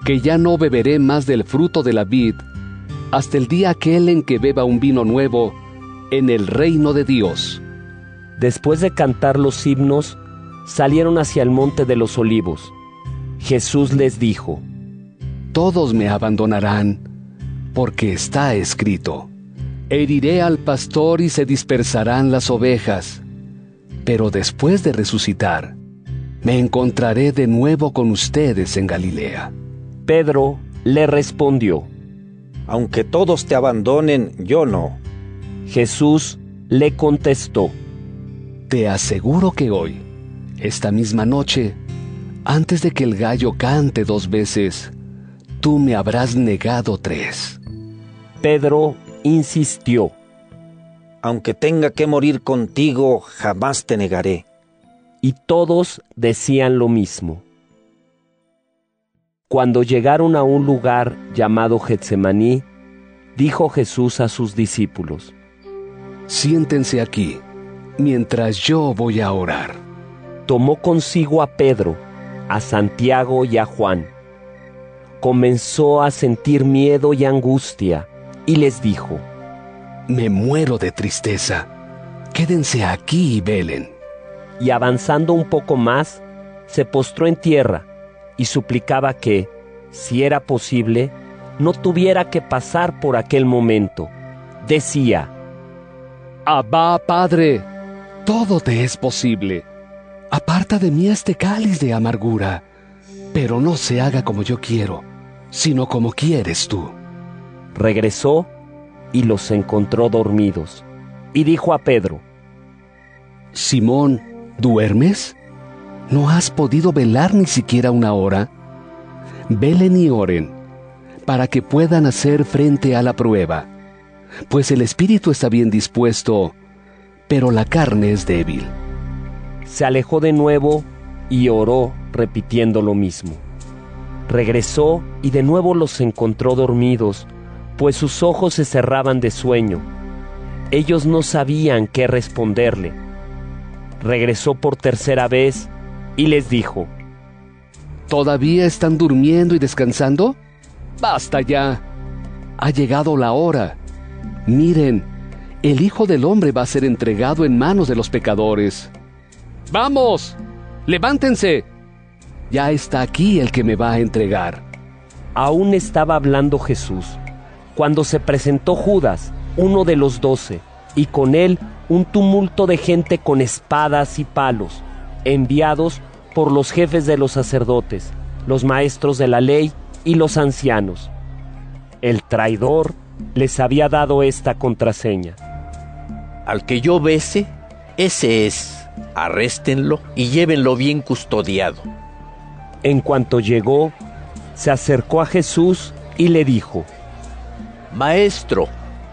que ya no beberé más del fruto de la vid, hasta el día aquel en que beba un vino nuevo en el reino de Dios. Después de cantar los himnos, salieron hacia el monte de los Olivos. Jesús les dijo: Todos me abandonarán, porque está escrito: heriré al pastor y se dispersarán las ovejas. Pero después de resucitar, me encontraré de nuevo con ustedes en Galilea. Pedro le respondió: Aunque todos te abandonen, yo no. Jesús le contestó: Te aseguro que hoy, esta misma noche, antes de que el gallo cante 2 veces, tú me habrás negado 3. Pedro insistió: Aunque tenga que morir contigo, jamás te negaré. Y todos decían lo mismo. Cuando llegaron a un lugar llamado Getsemaní, dijo Jesús a sus discípulos: Siéntense aquí, mientras yo voy a orar. Tomó consigo a Pedro, a Santiago y a Juan. Comenzó a sentir miedo y angustia, y les dijo: Me muero de tristeza. Quédense aquí y velen. Y avanzando un poco más, se postró en tierra y suplicaba que, si era posible, no tuviera que pasar por aquel momento. Decía: Abba, Padre, todo te es posible. Aparta de mí este cáliz de amargura, pero no se haga como yo quiero, sino como quieres tú. Regresó y los encontró dormidos, y dijo a Pedro: Simón, ¿duermes? ¿No has podido velar ni siquiera 1 hora? Velen y oren, para que puedan hacer frente a la prueba, pues el espíritu está bien dispuesto, pero la carne es débil. Se alejó de nuevo y oró repitiendo lo mismo. Regresó y de nuevo los encontró dormidos, pues sus ojos se cerraban de sueño. Ellos no sabían qué responderle. Regresó por 3ª vez y les dijo: ¿Todavía están durmiendo y descansando? ¡Basta ya! Ha llegado la hora. Miren, el Hijo del Hombre va a ser entregado en manos de los pecadores. ¡Vamos! ¡Levántense! Ya está aquí el que me va a entregar. Aún estaba hablando Jesús, cuando se presentó Judas, uno de los 12, y con él un tumulto de gente con espadas y palos, enviados por los jefes de los sacerdotes, los maestros de la ley y los ancianos. El traidor les había dado esta contraseña: Al que yo bese, ese es. Arréstenlo y llévenlo bien custodiado. En cuanto llegó, se acercó a Jesús y le dijo: Maestro.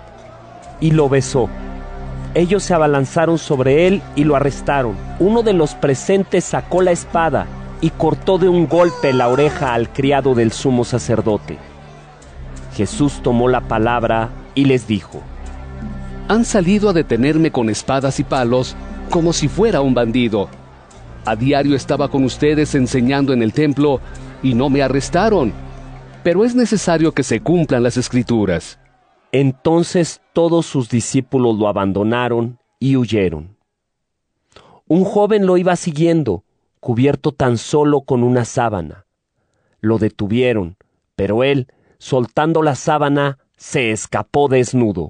Y lo besó. Ellos se abalanzaron sobre él y lo arrestaron. Uno de los presentes sacó la espada y cortó de un golpe la oreja al criado del sumo sacerdote. Jesús tomó la palabra y les dijo: Han salido a detenerme con espadas y palos, como si fuera un bandido. A diario estaba con ustedes enseñando en el templo y no me arrestaron. Pero es necesario que se cumplan las Escrituras. Entonces todos sus discípulos lo abandonaron y huyeron. Un joven lo iba siguiendo, cubierto tan solo con una sábana. Lo detuvieron, pero él, soltando la sábana, se escapó desnudo.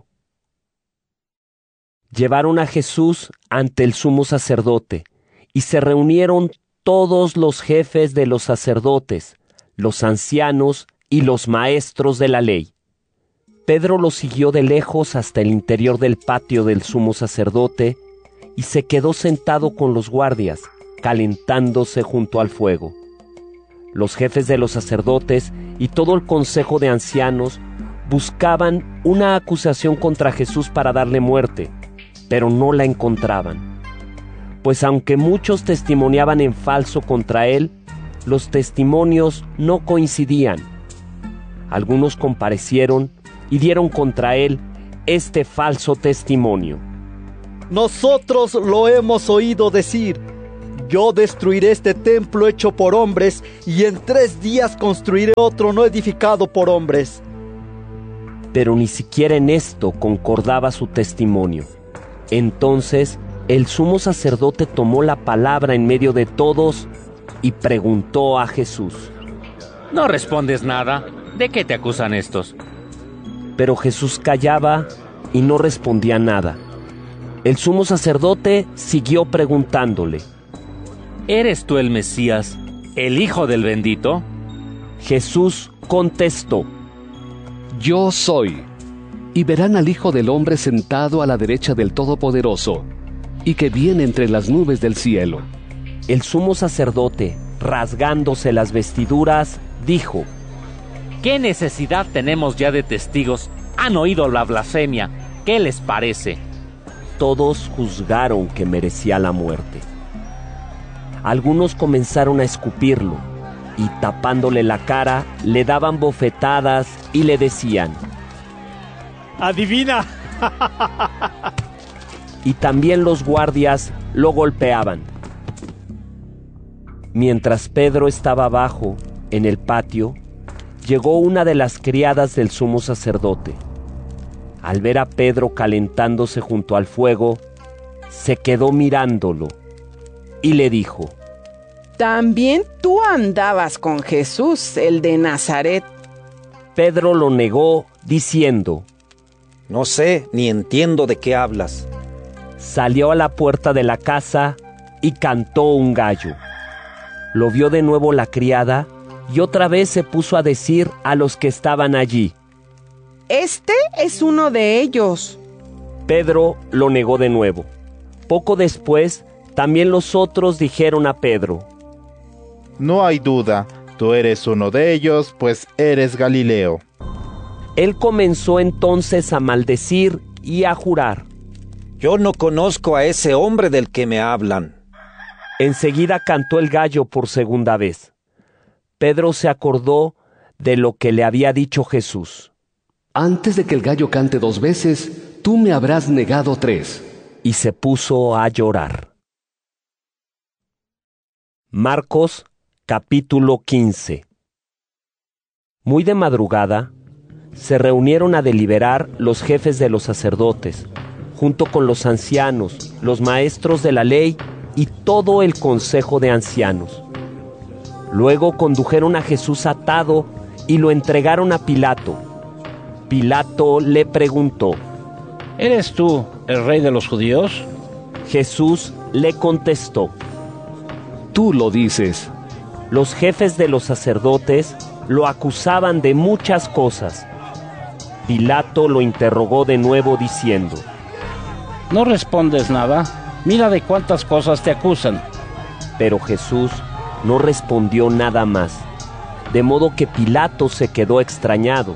Llevaron a Jesús ante el sumo sacerdote, y se reunieron todos los jefes de los sacerdotes, los ancianos y los maestros de la ley. Pedro lo siguió de lejos hasta el interior del patio del sumo sacerdote y se quedó sentado con los guardias, calentándose junto al fuego. Los jefes de los sacerdotes y todo el consejo de ancianos buscaban una acusación contra Jesús para darle muerte, pero no la encontraban. Pues aunque muchos testimoniaban en falso contra él, los testimonios no coincidían. Algunos comparecieron y dieron contra él este falso testimonio: Nosotros lo hemos oído decir: Yo destruiré este templo hecho por hombres, y en 3 días construiré otro no edificado por hombres. Pero ni siquiera en esto concordaba su testimonio. Entonces el sumo sacerdote tomó la palabra en medio de todos y preguntó a Jesús: ¿No respondes nada? ¿De qué te acusan estos? Pero Jesús callaba y no respondía nada. El sumo sacerdote siguió preguntándole: ¿Eres tú el Mesías, el Hijo del Bendito? Jesús contestó: Yo soy. Y verán al Hijo del Hombre sentado a la derecha del Todopoderoso, y que viene entre las nubes del cielo. El sumo sacerdote, rasgándose las vestiduras, dijo: ¿Qué necesidad tenemos ya de testigos? Han oído la blasfemia. ¿Qué les parece? Todos juzgaron que merecía la muerte. Algunos comenzaron a escupirlo, y tapándole la cara, le daban bofetadas y le decían: ¡Adivina! Y también los guardias lo golpeaban. Mientras Pedro estaba abajo, en el patio, llegó una de las criadas del sumo sacerdote. Al ver a Pedro calentándose junto al fuego, se quedó mirándolo y le dijo: También tú andabas con Jesús, el de Nazaret. Pedro lo negó, diciendo: No sé ni entiendo de qué hablas. Salió a la puerta de la casa y cantó un gallo. Lo vio de nuevo la criada y otra vez se puso a decir a los que estaban allí: Este es uno de ellos. Pedro lo negó de nuevo. Poco después, también los otros dijeron a Pedro: No hay duda, tú eres uno de ellos, pues eres Galileo. Él comenzó entonces a maldecir y a jurar: Yo no conozco a ese hombre del que me hablan. Enseguida cantó el gallo por segunda vez. Pedro se acordó de lo que le había dicho Jesús: Antes de que el gallo cante 2 veces, tú me habrás negado 3. Y se puso a llorar. Marcos, capítulo 15. Muy de madrugada, se reunieron a deliberar los jefes de los sacerdotes, junto con los ancianos, los maestros de la ley y todo el consejo de ancianos. Luego condujeron a Jesús atado y lo entregaron a Pilato. Pilato le preguntó: ¿Eres tú el rey de los judíos? Jesús le contestó: Tú lo dices. Los jefes de los sacerdotes lo acusaban de muchas cosas. Pilato lo interrogó de nuevo diciendo: ¿No respondes nada? Mira de cuántas cosas te acusan. Pero Jesús no respondió nada más, de modo que Pilato se quedó extrañado.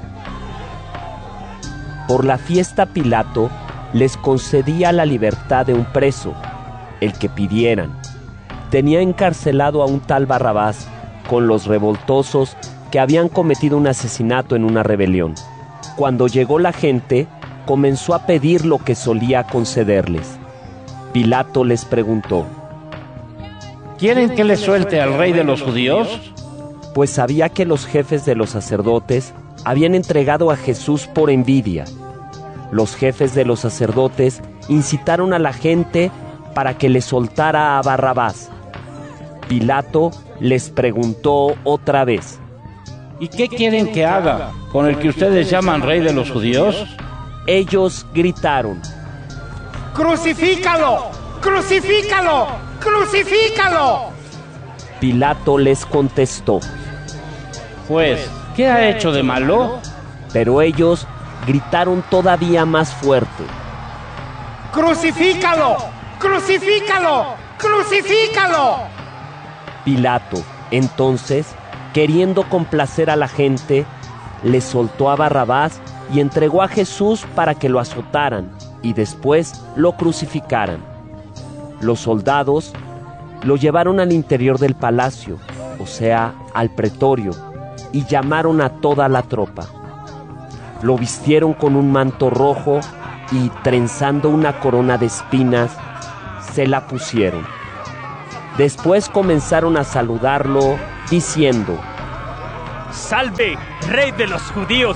Por la fiesta Pilato les concedía la libertad de un preso, el que pidieran. Tenía encarcelado a un tal Barrabás con los revoltosos que habían cometido un asesinato en una rebelión. Cuando llegó la gente, comenzó a pedir lo que solía concederles. Pilato les preguntó: ¿Quieren que les suelte al rey de los judíos? Pues sabía que los jefes de los sacerdotes habían entregado a Jesús por envidia. Los jefes de los sacerdotes incitaron a la gente para que le soltara a Barrabás. Pilato les preguntó otra vez: ¿Y qué quieren que haga con el que ustedes llaman rey de los judíos? Ellos gritaron: ¡Crucifícalo! ¡Crucifícalo! ¡Crucifícalo! Pilato les contestó: Pues, ¿qué ha hecho de malo? Pero ellos gritaron todavía más fuerte: ¡Crucifícalo! ¡Crucifícalo! ¡Crucifícalo! Pilato, entonces, queriendo complacer a la gente, le soltó a Barrabás y entregó a Jesús para que lo azotaran y después lo crucificaran. Los soldados lo llevaron al interior del palacio, o sea, al pretorio, y llamaron a toda la tropa. Lo vistieron con un manto rojo y, trenzando una corona de espinas, se la pusieron. Después comenzaron a saludarlo, diciendo: ¡Salve, rey de los judíos!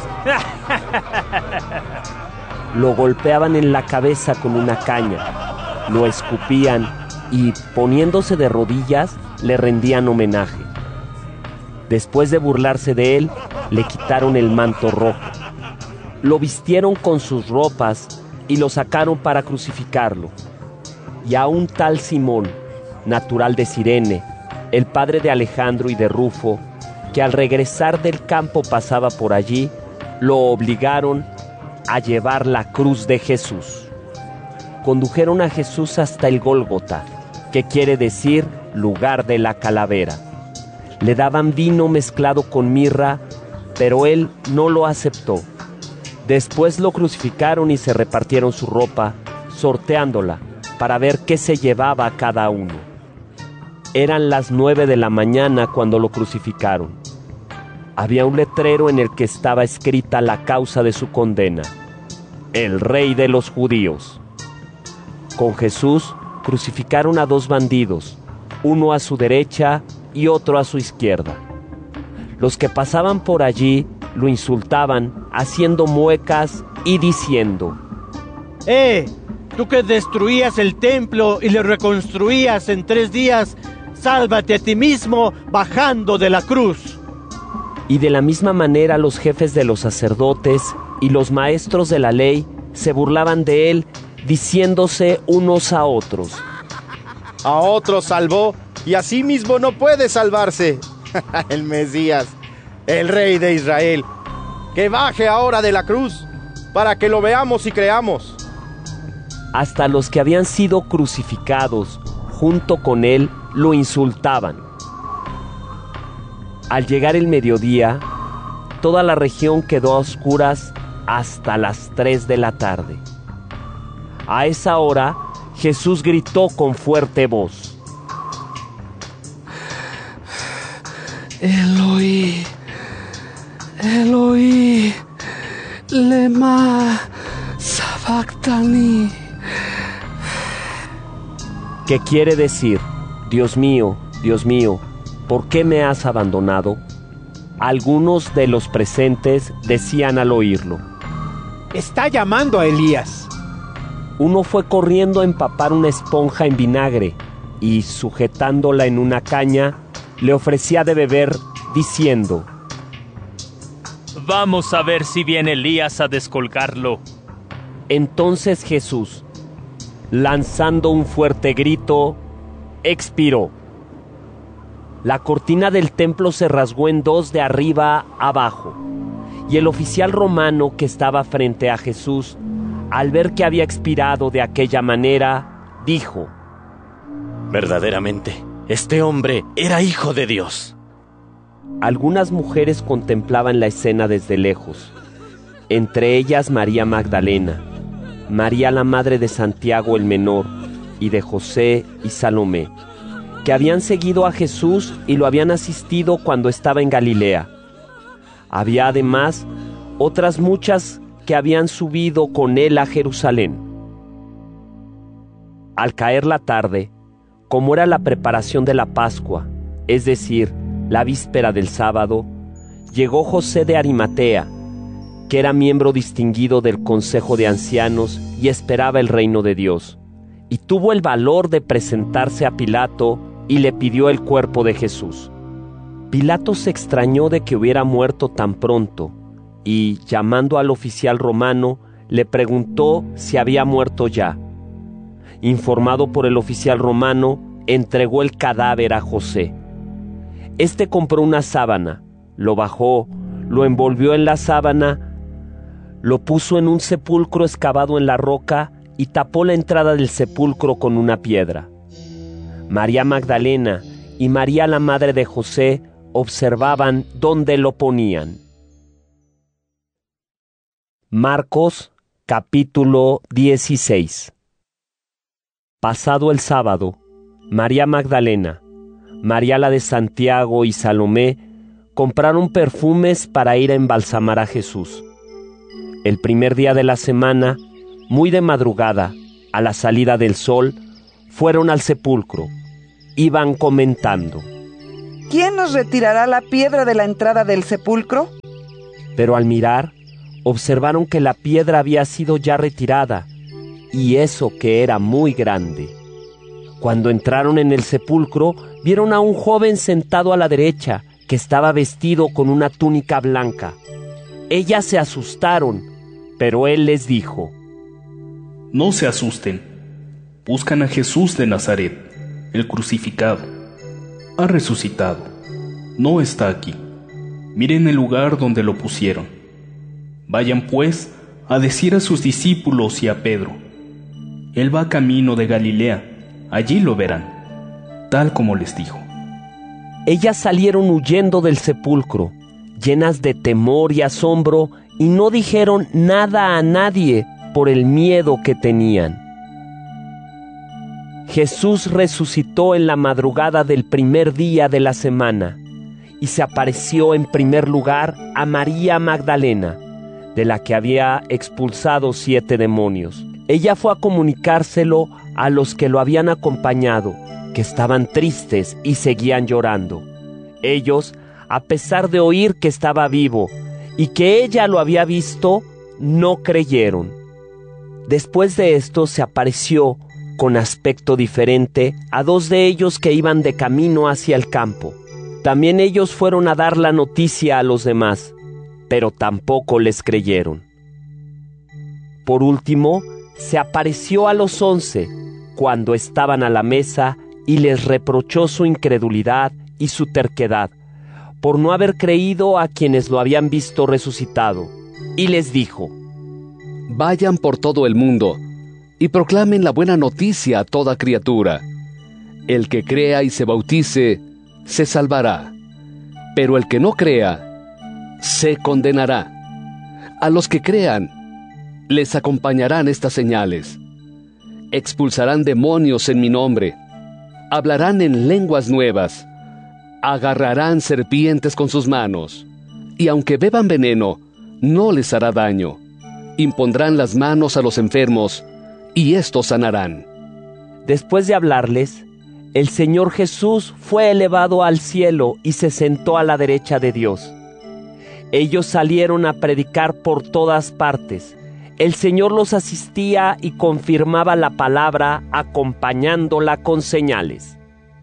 Lo golpeaban en la cabeza con una caña, lo escupían y, poniéndose de rodillas, le rendían homenaje. Después de burlarse de él, le quitaron el manto rojo. Lo vistieron con sus ropas y lo sacaron para crucificarlo. Y a un tal Simón, natural de Cirene, el padre de Alejandro y de Rufo, que al regresar del campo pasaba por allí, lo obligaron a llevar la cruz de Jesús. Condujeron a Jesús hasta el Gólgota, que quiere decir lugar de la calavera. Le daban vino mezclado con mirra, pero él no lo aceptó. Después lo crucificaron y se repartieron su ropa, sorteándola, para ver qué se llevaba cada uno. Eran las 9 de la mañana cuando lo crucificaron. Había un letrero en el que estaba escrita la causa de su condena: el rey de los judíos. Con Jesús crucificaron a 2 bandidos, uno a su derecha y otro a su izquierda. Los que pasaban por allí lo insultaban, haciendo muecas y diciendo: Tú que destruías el templo y lo reconstruías en 3 días, sálvate a ti mismo bajando de la cruz. Y de la misma manera los jefes de los sacerdotes y los maestros de la ley se burlaban de él, diciéndose unos a otros: a otros salvó y a sí mismo no puede salvarse. El Mesías, el Rey de Israel, que baje ahora de la cruz para que lo veamos y creamos. Hasta los que habían sido crucificados junto con él lo insultaban. Al llegar el mediodía, toda la región quedó a oscuras hasta las 3 de la tarde. A esa hora, Jesús gritó con fuerte voz: Eloi, Eloi, lema sabactani. ¿Qué quiere decir? Dios mío, ¿por qué me has abandonado? Algunos de los presentes decían al oírlo: está llamando a Elías. Uno fue corriendo a empapar una esponja en vinagre y, sujetándola en una caña, le ofrecía de beber, diciendo: vamos a ver si viene Elías a descolgarlo. Entonces Jesús, lanzando un fuerte grito, expiró. La cortina del templo se rasgó en 2 de arriba abajo, y el oficial romano que estaba frente a Jesús, al ver que había expirado de aquella manera, dijo: verdaderamente, este hombre era hijo de Dios. Algunas mujeres contemplaban la escena desde lejos, entre ellas María Magdalena, María la madre de Santiago el menor, y de José y Salomé, que habían seguido a Jesús y lo habían asistido cuando estaba en Galilea. Había además otras muchas que habían subido con él a Jerusalén. Al caer la tarde, como era la preparación de la Pascua, es decir, la víspera del sábado, llegó José de Arimatea, que era miembro distinguido del Consejo de Ancianos y esperaba el reino de Dios, y tuvo el valor de presentarse a Pilato y le pidió el cuerpo de Jesús. Pilato se extrañó de que hubiera muerto tan pronto, y, llamando al oficial romano, le preguntó si había muerto ya. Informado por el oficial romano, entregó el cadáver a José. Este compró una sábana, lo bajó, lo envolvió en la sábana, lo puso en un sepulcro excavado en la roca y tapó la entrada del sepulcro con una piedra. María Magdalena y María la madre de José observaban dónde lo ponían. Marcos, capítulo 16. Pasado el sábado, María Magdalena, María la de Santiago y Salomé compraron perfumes para ir a embalsamar a Jesús. El primer día de la semana, muy de madrugada, a la salida del sol, fueron al sepulcro. iban comentando: ¿Quién nos retirará la piedra de la entrada del sepulcro? Pero al mirar, observaron que la piedra había sido ya retirada, y eso que era muy grande. Cuando entraron en el sepulcro, vieron a un joven sentado a la derecha, que estaba vestido con una túnica blanca. Ellas se asustaron, pero él les dijo: No se asusten. Buscan a Jesús de Nazaret, el crucificado. Ha resucitado. No está aquí. Miren el lugar donde lo pusieron. Vayan, pues, a decir a sus discípulos y a Pedro: Él va camino de Galilea. Allí lo verán, tal como les dijo. Ellas salieron huyendo del sepulcro, llenas de temor y asombro, y no dijeron nada a nadie por el miedo que tenían. Jesús resucitó en la madrugada del primer día de la semana, y se apareció en primer lugar a María Magdalena, de la que había expulsado 7 demonios. Ella fue a comunicárselo a los que lo habían acompañado, que estaban tristes y seguían llorando. Ellos, a pesar de oír que estaba vivo y que ella lo había visto, no creyeron. Después de esto se apareció, con aspecto diferente, a 2 de ellos que iban de camino hacia el campo. También ellos fueron a dar la noticia a los demás, pero tampoco les creyeron. Por último, se apareció a los 11, cuando estaban a la mesa, y les reprochó su incredulidad y su terquedad, por no haber creído a quienes lo habían visto resucitado, y les dijo: Vayan por todo el mundo, y proclamen la buena noticia a toda criatura. El que crea y se bautice, se salvará, pero el que no crea, se condenará. A los que crean, les acompañarán estas señales: expulsarán demonios en mi nombre, hablarán en lenguas nuevas, agarrarán serpientes con sus manos, y aunque beban veneno, no les hará daño. Impondrán las manos a los enfermos, y éstos sanarán. Después de hablarles, el Señor Jesús fue elevado al cielo y se sentó a la derecha de Dios. Ellos salieron a predicar por todas partes. El Señor los asistía y confirmaba la palabra, acompañándola con señales.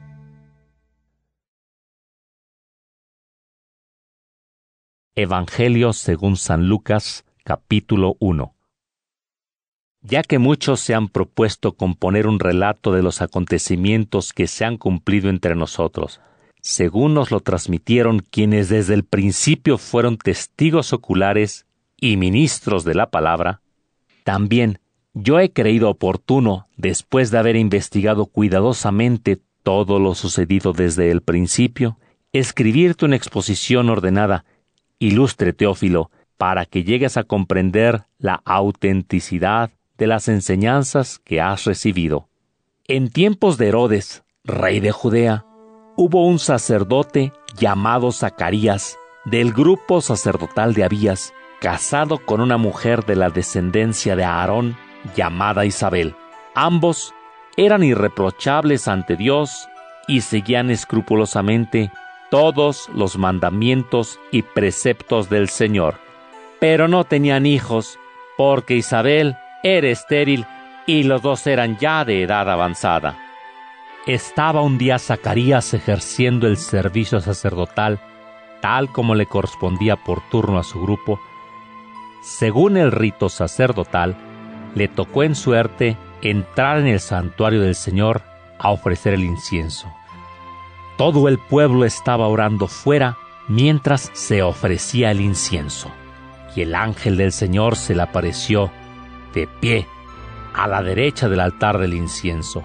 Evangelio según San Lucas, capítulo 1. Ya que muchos se han propuesto componer un relato de los acontecimientos que se han cumplido entre nosotros, según nos lo transmitieron quienes desde el principio fueron testigos oculares y ministros de la palabra, también yo he creído oportuno, después de haber investigado cuidadosamente todo lo sucedido desde el principio, escribirte una exposición ordenada, ilustre Teófilo, para que llegues a comprender la autenticidad de las enseñanzas que has recibido. En tiempos de Herodes, rey de Judea, hubo un sacerdote llamado Zacarías, del grupo sacerdotal de Abías, casado con una mujer de la descendencia de Aarón, llamada Isabel. Ambos eran irreprochables ante Dios y seguían escrupulosamente todos los mandamientos y preceptos del Señor. Pero no tenían hijos, porque Isabel era estéril y los dos eran ya de edad avanzada. Estaba un día Zacarías ejerciendo el servicio sacerdotal, tal como le correspondía por turno a su grupo. Según el rito sacerdotal, le tocó en suerte entrar en el santuario del Señor a ofrecer el incienso. Todo el pueblo estaba orando fuera mientras se ofrecía el incienso, y el ángel del Señor se le apareció de pie a la derecha del altar del incienso.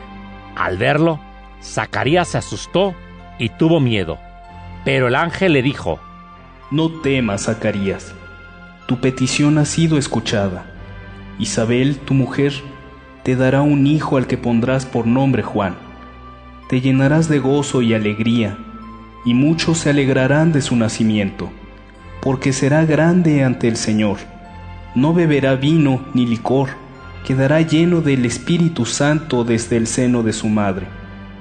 Al verlo, Zacarías se asustó y tuvo miedo, pero el ángel le dijo: No temas, Zacarías, tu petición ha sido escuchada. Isabel, tu mujer, te dará un hijo al que pondrás por nombre Juan. Te llenarás de gozo y alegría, y muchos se alegrarán de su nacimiento, porque será grande ante el Señor. No beberá vino ni licor, quedará lleno del Espíritu Santo desde el seno de su madre.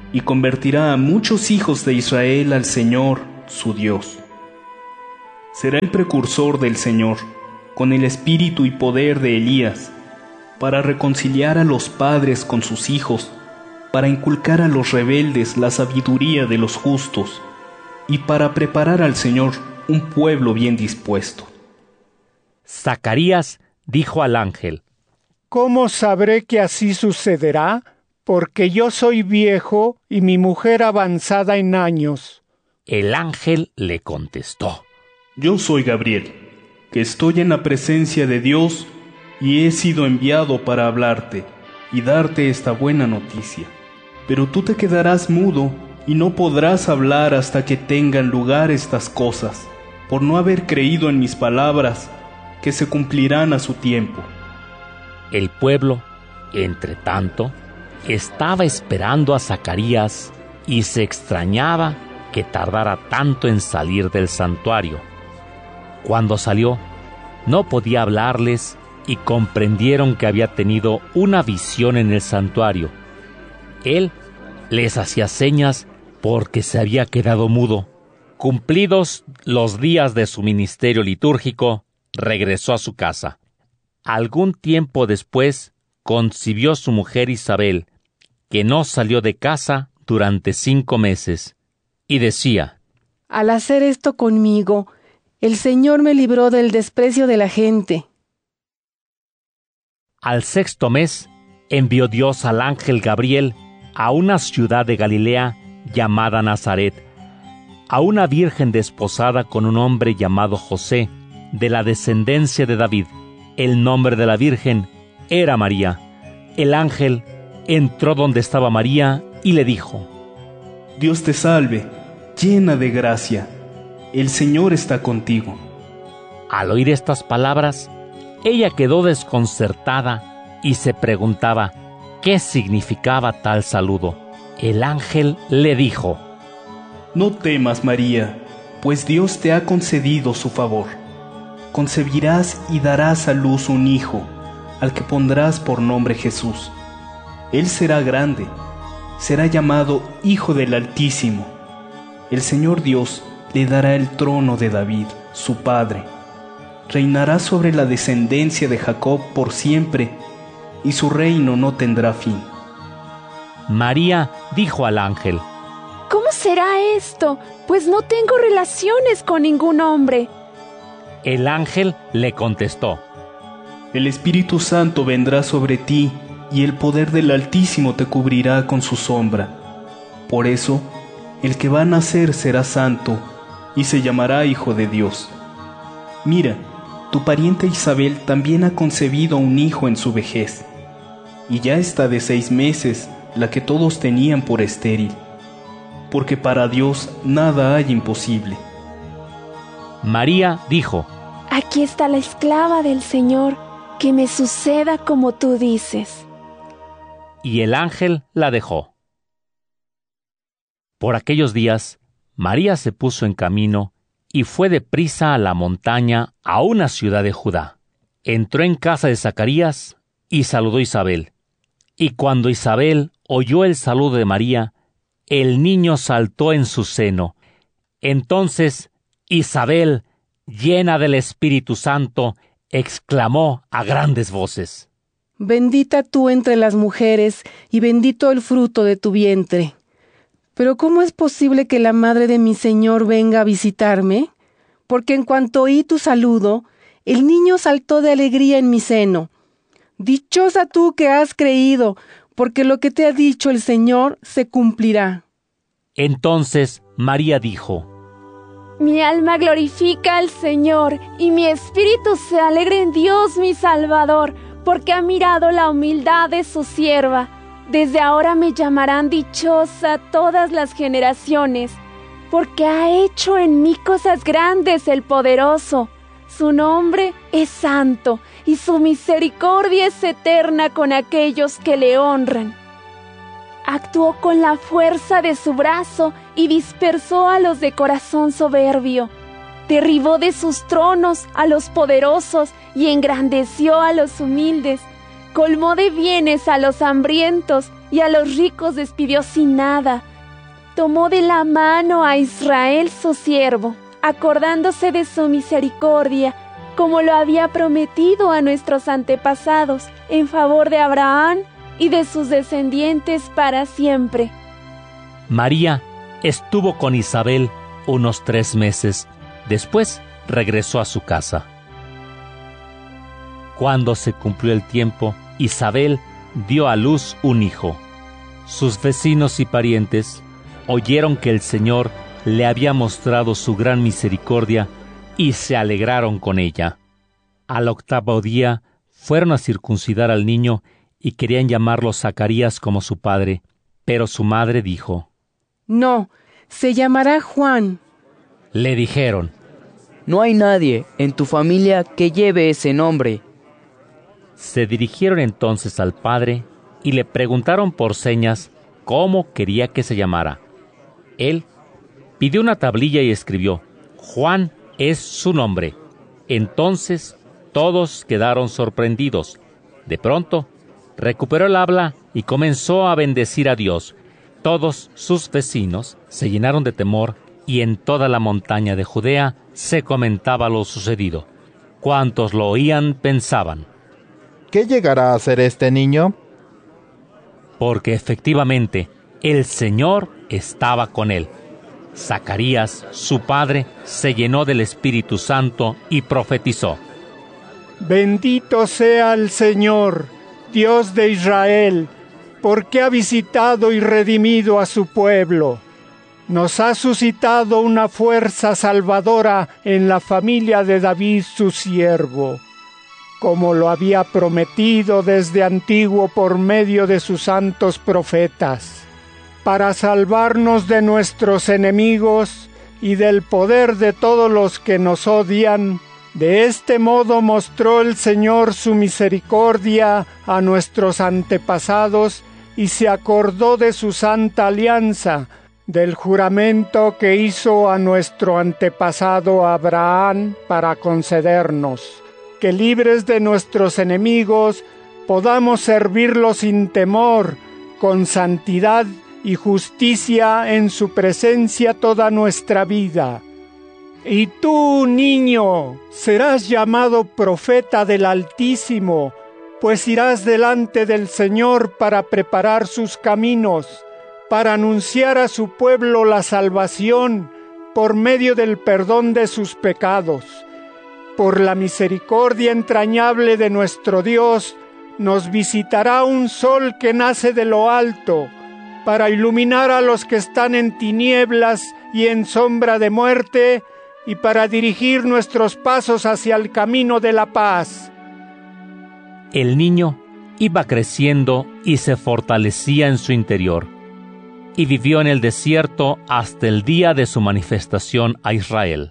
y convertirá a muchos hijos de Israel al Señor, su Dios. Será el precursor del Señor, con el espíritu y poder de Elías, para reconciliar a los padres con sus hijos, para inculcar a los rebeldes la sabiduría de los justos, y para preparar al Señor un pueblo bien dispuesto. Zacarías dijo al ángel: ¿Cómo sabré que así sucederá? Porque yo soy viejo y mi mujer avanzada en años. El ángel le contestó: Yo soy Gabriel, que estoy en la presencia de Dios y he sido enviado para hablarte y darte esta buena noticia. Pero tú te quedarás mudo y no podrás hablar hasta que tengan lugar estas cosas, por no haber creído en mis palabras, que se cumplirán a su tiempo. El pueblo, entre tanto, estaba esperando a Zacarías y se extrañaba que tardara tanto en salir del santuario. Cuando salió, no podía hablarles y comprendieron que había tenido una visión en el santuario. Él les hacía señas porque se había quedado mudo. Cumplidos los días de su ministerio litúrgico, regresó a su casa. Algún tiempo después, concibió su mujer Isabel, que no salió de casa durante 5 meses, y decía: Al hacer esto conmigo, el Señor me libró del desprecio de la gente. Al 6º mes, envió Dios al ángel Gabriel a una ciudad de Galilea llamada Nazaret, a una virgen desposada con un hombre llamado José, de la descendencia de David. El nombre de la virgen era María. El ángel entró donde estaba María y le dijo: Dios te salve, llena de gracia, el Señor está contigo. Al oír estas palabras, ella quedó desconcertada y se preguntaba qué significaba tal saludo. El ángel le dijo: No temas, María, pues Dios te ha concedido su favor. Concebirás y darás a luz un hijo, al que pondrás por nombre Jesús. Él será grande, será llamado Hijo del Altísimo. El Señor Dios le dará el trono de David, su padre. Reinará sobre la descendencia de Jacob por siempre, y su reino no tendrá fin. María dijo al ángel: ¿Cómo será esto? Pues no tengo relaciones con ningún hombre. El ángel le contestó: El Espíritu Santo vendrá sobre ti, y el poder del Altísimo te cubrirá con su sombra. Por eso, el que va a nacer será santo, y se llamará Hijo de Dios. Mira, tu pariente Isabel también ha concebido un hijo en su vejez, y ya está de 6 meses la que todos tenían por estéril, porque para Dios nada hay imposible. María dijo: Aquí está la esclava del Señor, que me suceda como tú dices. Y el ángel la dejó. Por aquellos días, María se puso en camino y fue deprisa a la montaña, a una ciudad de Judá. Entró en casa de Zacarías y saludó a Isabel. Y cuando Isabel oyó el saludo de María, el niño saltó en su seno. Entonces Isabel, llena del Espíritu Santo, exclamó a grandes voces: Bendita tú entre las mujeres, y bendito el fruto de tu vientre. Pero ¿cómo es posible que la madre de mi Señor venga a visitarme? Porque en cuanto oí tu saludo, el niño saltó de alegría en mi seno. Dichosa tú que has creído, porque lo que te ha dicho el Señor se cumplirá. Entonces María dijo: Mi alma glorifica al Señor, y mi espíritu se alegra en Dios mi Salvador, porque ha mirado la humildad de su sierva. Desde ahora me llamarán dichosa todas las generaciones, porque ha hecho en mí cosas grandes el Poderoso. Su nombre es santo, y su misericordia es eterna con aquellos que le honran. Actuó con la fuerza de su brazo y dispersó a los de corazón soberbio. Derribó de sus tronos a los poderosos y engrandeció a los humildes. Colmó de bienes a los hambrientos y a los ricos despidió sin nada. Tomó de la mano a Israel su siervo, acordándose de su misericordia, como lo había prometido a nuestros antepasados, en favor de Abraham y de sus descendientes para siempre. María estuvo con Isabel unos 3 meses. Después regresó a su casa. Cuando se cumplió el tiempo, Isabel dio a luz un hijo. Sus vecinos y parientes oyeron que el Señor le había mostrado su gran misericordia y se alegraron con ella. Al 8º día fueron a circuncidar al niño y querían llamarlo Zacarías como su padre, pero su madre dijo: No, se llamará Juan. Le dijeron: No hay nadie en tu familia que lleve ese nombre. Se dirigieron entonces al padre y le preguntaron por señas cómo quería que se llamara. Él pidió una tablilla y escribió: Juan es su nombre. Entonces todos quedaron sorprendidos. De pronto recuperó el habla y comenzó a bendecir a Dios. Todos sus vecinos se llenaron de temor y en toda la montaña de Judea se comentaba lo sucedido. Cuantos lo oían pensaban: ¿qué llegará a ser este niño? Porque efectivamente el Señor estaba con él. Zacarías, su padre, se llenó del Espíritu Santo y profetizó: Bendito sea el Señor, Dios de Israel, porque ha visitado y redimido a su pueblo. Nos ha suscitado una fuerza salvadora en la familia de David su siervo, como lo había prometido desde antiguo por medio de sus santos profetas, para salvarnos de nuestros enemigos y del poder de todos los que nos odian. De este modo mostró el Señor su misericordia a nuestros antepasados y se acordó de su santa alianza, del juramento que hizo a nuestro antepasado Abraham para concedernos que, libres de nuestros enemigos, podamos servirlo sin temor, con santidad y justicia en su presencia toda nuestra vida. Y tú, niño, serás llamado profeta del Altísimo, pues irás delante del Señor para preparar sus caminos, para anunciar a su pueblo la salvación por medio del perdón de sus pecados. Por la misericordia entrañable de nuestro Dios, nos visitará un sol que nace de lo alto, para iluminar a los que están en tinieblas y en sombra de muerte, y para dirigir nuestros pasos hacia el camino de la paz. El niño iba creciendo y se fortalecía en su interior, y vivió en el desierto hasta el día de su manifestación a Israel.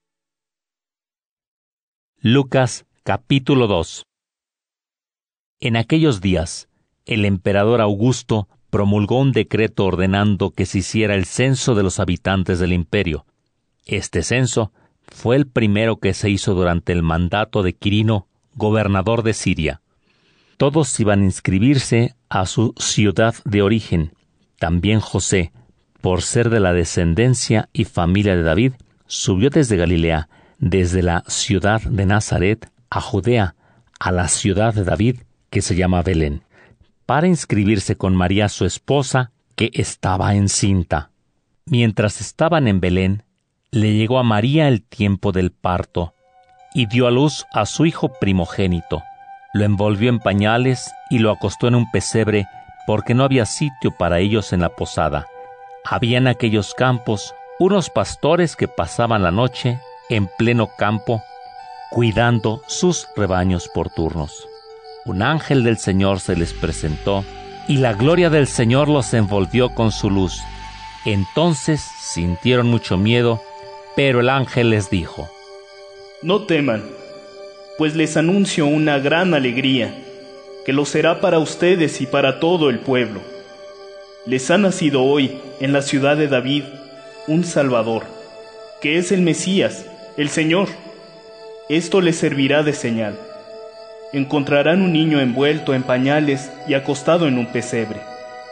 Lucas capítulo 2. En aquellos días, el emperador Augusto promulgó un decreto ordenando que se hiciera el censo de los habitantes del imperio. Este censo fue el primero que se hizo durante el mandato de Quirino, gobernador de Siria. Todos iban a inscribirse a su ciudad de origen. También José, por ser de la descendencia y familia de David, subió desde Galilea, desde la ciudad de Nazaret a Judea, a la ciudad de David, que se llama Belén, para inscribirse con María su esposa, que estaba encinta. Mientras estaban en Belén, le llegó a María el tiempo del parto, y dio a luz a su hijo primogénito. Lo envolvió en pañales y lo acostó en un pesebre, porque no había sitio para ellos en la posada. Había en aquellos campos unos pastores que pasaban la noche en pleno campo, cuidando sus rebaños por turnos. Un ángel del Señor se les presentó, y la gloria del Señor los envolvió con su luz. Entonces sintieron mucho miedo, pero el ángel les dijo: No teman, pues les anuncio una gran alegría, que lo será para ustedes y para todo el pueblo. Les ha nacido hoy, en la ciudad de David, un Salvador, que es el Mesías, el Señor. Esto les servirá de señal. Encontrarán un niño envuelto en pañales y acostado en un pesebre.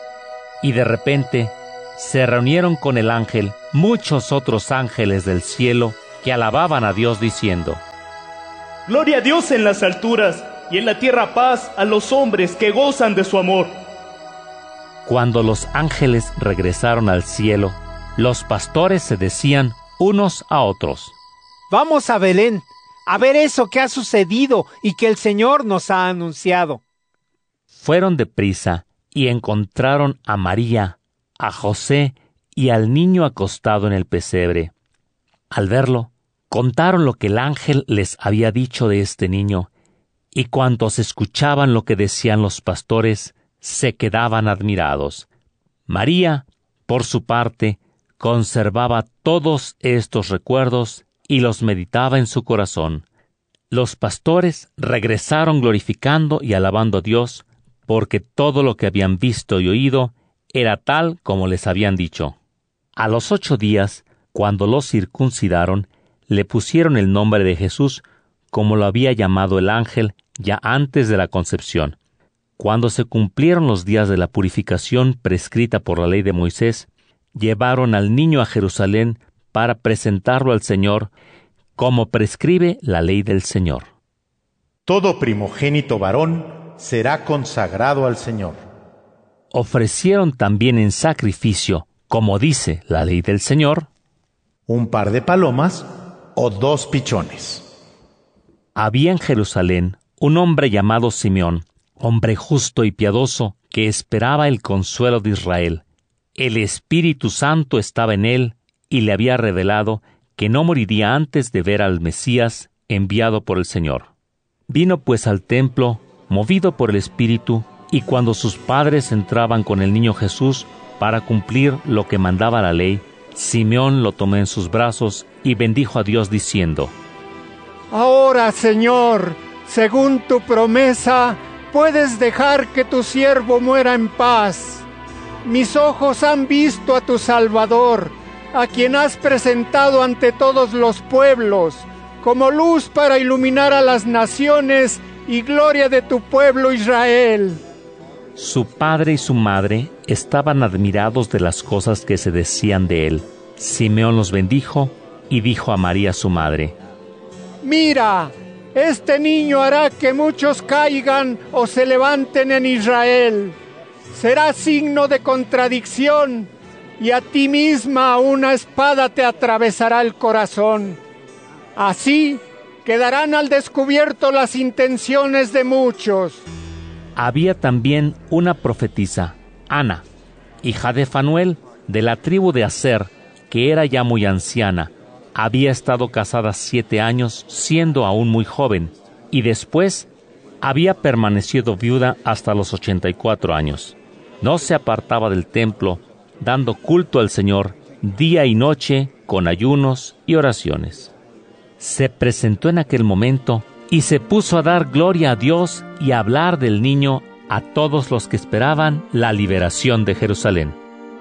Y de repente se reunieron con el ángel muchos otros ángeles del cielo que alababan a Dios diciendo: Gloria a Dios en las alturas, y en la tierra paz a los hombres que gozan de su amor. Cuando los ángeles regresaron al cielo, los pastores se decían unos a otros: Vamos a Belén, a ver eso que ha sucedido y que el Señor nos ha anunciado. Fueron deprisa y encontraron a María, a José y al niño acostado en el pesebre. Al verlo, contaron lo que el ángel les había dicho de este niño, y cuantos escuchaban lo que decían los pastores, se quedaban admirados. María, por su parte, conservaba todos estos recuerdos y los meditaba en su corazón. Los pastores regresaron glorificando y alabando a Dios, porque todo lo que habían visto y oído era tal como les habían dicho. A los 8 días, cuando lo circuncidaron, le pusieron el nombre de Jesús, como lo había llamado el ángel ya antes de la concepción. Cuando se cumplieron los días de la purificación prescrita por la ley de Moisés, llevaron al niño a Jerusalén para presentarlo al Señor, como prescribe la ley del Señor. Todo primogénito varón será consagrado al Señor. Ofrecieron también en sacrificio, como dice la ley del Señor, un par de palomas o 2 pichones. Había en Jerusalén un hombre llamado Simeón, hombre justo y piadoso, que esperaba el consuelo de Israel. El Espíritu Santo estaba en él y le había revelado que no moriría antes de ver al Mesías enviado por el Señor. Vino pues al templo, movido por el Espíritu, y cuando sus padres entraban con el niño Jesús para cumplir lo que mandaba la ley, Simeón lo tomó en sus brazos y bendijo a Dios diciendo: Ahora, Señor, según tu promesa, puedes dejar que tu siervo muera en paz. Mis ojos han visto a tu Salvador, a quien has presentado ante todos los pueblos, como luz para iluminar a las naciones y gloria de tu pueblo Israel. Su padre y su madre estaban admirados de las cosas que se decían de él. Simeón los bendijo y dijo a María su madre: Mira, este niño hará que muchos caigan o se levanten en Israel. Será signo de contradicción, y a ti misma una espada te atravesará el corazón. Así quedarán al descubierto las intenciones de muchos. Había también una profetisa, Ana, hija de Fanuel, de la tribu de Aser, que era ya muy anciana. Había estado casada 7 años, siendo aún muy joven, y después había permanecido viuda hasta los 84 años. No se apartaba del templo, dando culto al Señor día y noche con ayunos y oraciones. Se presentó en aquel momento y se puso a dar gloria a Dios y a hablar del niño a todos los que esperaban la liberación de Jerusalén.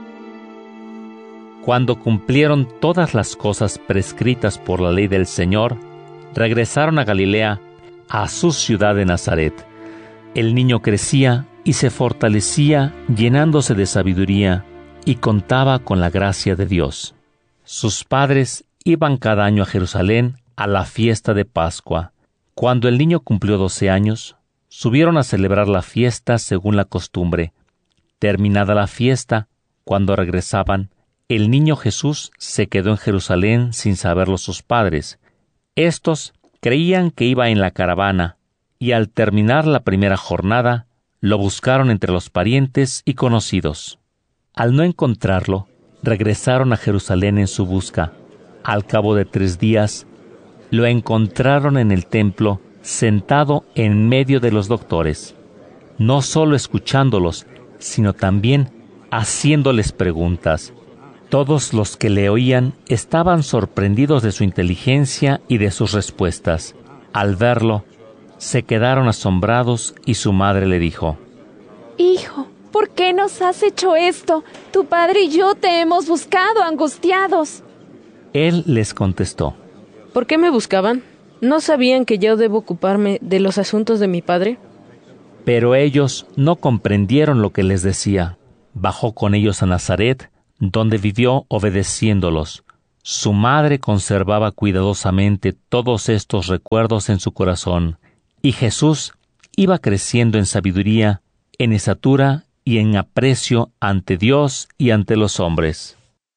Cuando cumplieron todas las cosas prescritas por la ley del Señor, regresaron a Galilea, a su ciudad de Nazaret. El niño crecía y se fortalecía, llenándose de sabiduría, y contaba con la gracia de Dios. Sus padres iban cada año a Jerusalén a la fiesta de Pascua. Cuando el niño cumplió 12 años, subieron a celebrar la fiesta según la costumbre. Terminada la fiesta, cuando regresaban, el niño Jesús se quedó en Jerusalén sin saberlo sus padres. Estos creían que iba en la caravana, y al terminar la primera jornada, lo buscaron entre los parientes y conocidos. Al no encontrarlo, regresaron a Jerusalén en su busca. Al cabo de 3 días, lo encontraron en el templo, sentado en medio de los doctores, no solo escuchándolos, sino también haciéndoles preguntas. Todos los que le oían estaban sorprendidos de su inteligencia y de sus respuestas. Al verlo, se quedaron asombrados y su madre le dijo: Hijo, ¿por qué nos has hecho esto? Tu padre y yo te hemos buscado angustiados. Él les contestó: ¿Por qué me buscaban? ¿No sabían que yo debo ocuparme de los asuntos de mi padre? Pero ellos no comprendieron lo que les decía. bajó con ellos a Nazaret, donde vivió obedeciéndolos. Su madre conservaba cuidadosamente todos estos recuerdos en su corazón, y Jesús iba creciendo en sabiduría, en estatura y en aprecio ante Dios y ante los hombres.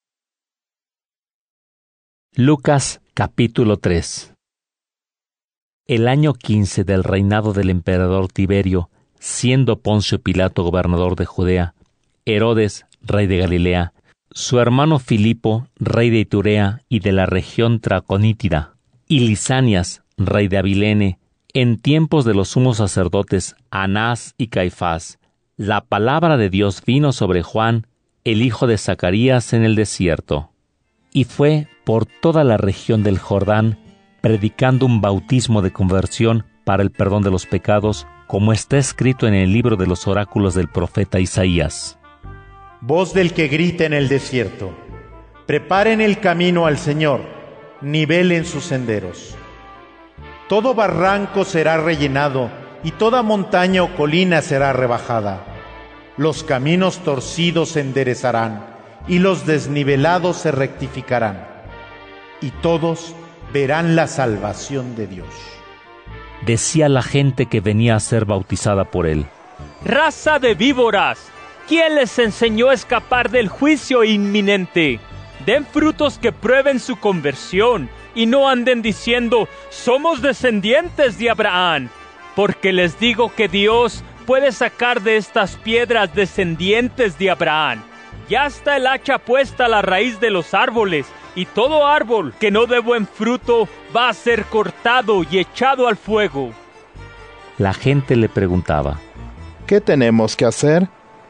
Lucas capítulo 3. El año 15 del reinado del emperador Tiberio, siendo Poncio Pilato gobernador de Judea, Herodes, rey de Galilea, su hermano Filipo, rey de Iturea y de la región traconítida, y Lisanias, rey de Abilene, en tiempos de los sumos sacerdotes Anás y Caifás, la palabra de Dios vino sobre Juan, el hijo de Zacarías, en el desierto. Y fue por toda la región del Jordán, predicando un bautismo de conversión para el perdón de los pecados, como está escrito en el libro de los oráculos del profeta Isaías. Voz del que grita en el desierto: preparen el camino al Señor, nivelen sus senderos. Todo barranco será rellenado, y toda montaña o colina será rebajada. Los caminos torcidos se enderezarán, y los desnivelados se rectificarán. Y todos verán la salvación de Dios. Decía la gente que venía a ser bautizada por él: ¡Raza de víboras! ¿Quién les enseñó a escapar del juicio inminente? Den frutos que prueben su conversión, y no anden diciendo: somos descendientes de Abraham. Porque les digo que Dios puede sacar de estas piedras descendientes de Abraham. Ya está el hacha puesta a la raíz de los árboles, y todo árbol que no dé buen fruto va a ser cortado y echado al fuego. La gente le preguntaba: ¿qué tenemos que hacer?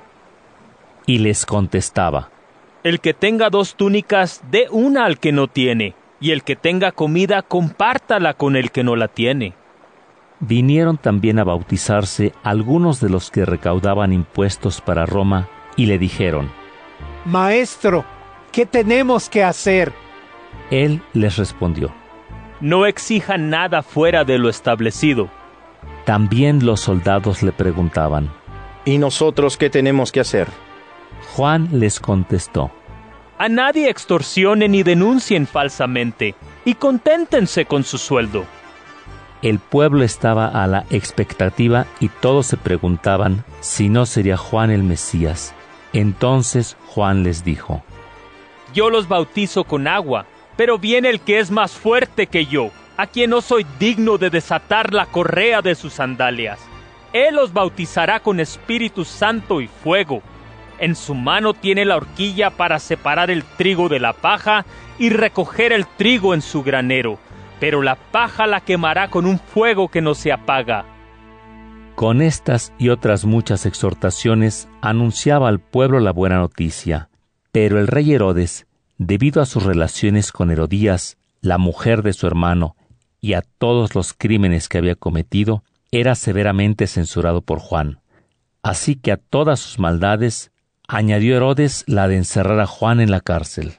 Y les contestaba: el que tenga 2 túnicas, dé una al que no tiene, y el que tenga comida, compártala con el que no la tiene. Vinieron también a bautizarse algunos de los que recaudaban impuestos para Roma, y le dijeron: Maestro, ¿qué tenemos que hacer? Él les respondió: no exijan nada fuera de lo establecido. También los soldados le preguntaban: ¿y nosotros qué tenemos que hacer? Juan les contestó: a nadie extorsionen ni denuncien falsamente, y conténtense con su sueldo. El pueblo estaba a la expectativa y todos se preguntaban si no sería Juan el Mesías. Entonces Juan les dijo: yo los bautizo con agua, pero viene el que es más fuerte que yo, a quien no soy digno de desatar la correa de sus sandalias. Él los bautizará con Espíritu Santo y fuego. En su mano tiene la horquilla para separar el trigo de la paja y recoger el trigo en su granero, pero la paja la quemará con un fuego que no se apaga. Con estas y otras muchas exhortaciones anunciaba al pueblo la buena noticia. Pero el rey Herodes, debido a sus relaciones con Herodías, la mujer de su hermano, y a todos los crímenes que había cometido, era severamente censurado por Juan. Así que a todas sus maldades añadió Herodes la de encerrar a Juan en la cárcel.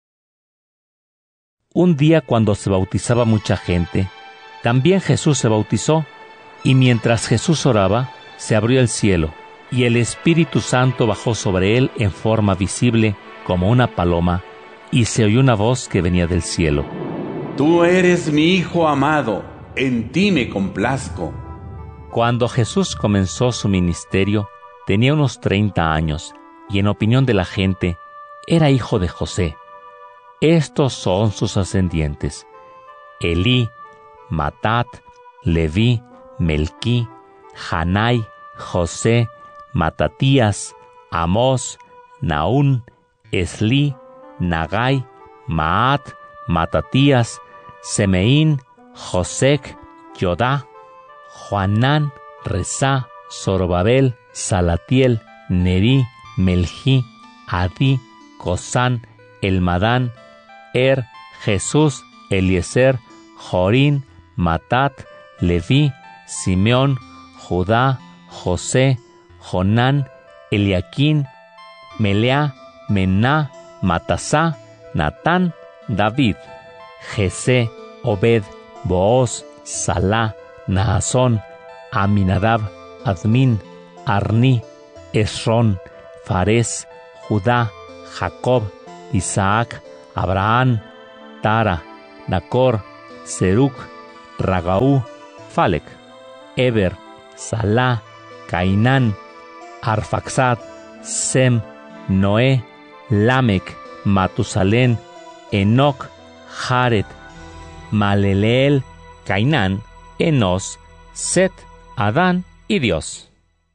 Un día, cuando se bautizaba mucha gente, también Jesús se bautizó, y mientras Jesús oraba, se abrió el cielo, y el Espíritu Santo bajó sobre él en forma visible como una paloma, y se oyó una voz que venía del cielo: Tú eres mi Hijo amado, en ti me complazco. Cuando Jesús comenzó su ministerio, tenía unos 30 años, y en opinión de la gente, era hijo de José. Estos son sus ascendientes: Elí, Matat, Leví, Melquí, Janai, José, Matatías, Amós, Naún, Esli, Nagai, Maat, Matatías, Semeín, Josec, Yodá, Joanán, Resá, Zorobabel, Salatiel, Nerí, Meljí, Adí, Cosán, Elmadán, Jesús, Eliezer, Jorín, Matat, Leví, Simeón, Judá, José, Jonán, Eliaquín, Melea, Mená, Matasá, Natán, David, Jesé, Obed, Booz, Salá, Naasón, Aminadab, Admín, Arní, Esrón, Farés, Judá, Jacob, Isaac, Abraham, Tara, Nacor, Serug, Ragaú, Falec, Eber, Salá, Cainán, Arfaxad, Sem, Noé, Lamec, Matusalén, Enoc, Jared, Maleleel, Cainán, Enos, Set, Adán y Dios.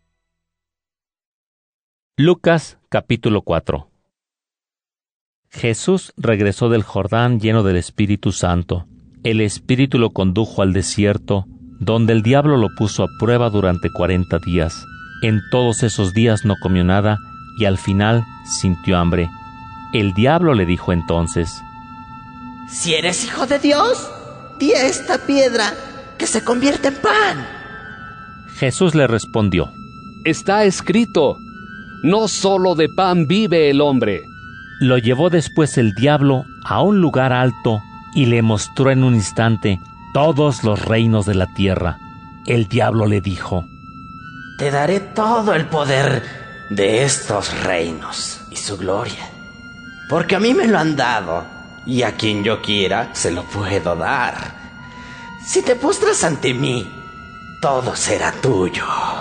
Lucas capítulo 4. Jesús regresó del Jordán lleno del Espíritu Santo. El Espíritu lo condujo al desierto, donde el diablo lo puso a prueba durante 40 días. En todos esos días no comió nada y al final sintió hambre. El diablo le dijo entonces: Si eres hijo de Dios, di a esta piedra que se convierta en pan. Jesús le respondió: Está escrito, no solo de pan vive el hombre. Lo llevó después el diablo a un lugar alto y le mostró en un instante todos los reinos de la tierra. El diablo le dijo: Te daré todo el poder de estos reinos y su gloria, porque a mí me lo han dado, y a quien yo quiera se lo puedo dar. Si te postras ante mí, todo será tuyo.